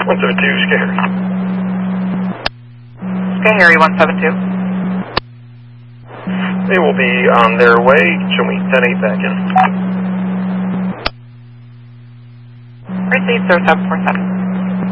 172, Scary. Harry 172. They will be on their way. Show me 10-8 back in. Received, sir, 747.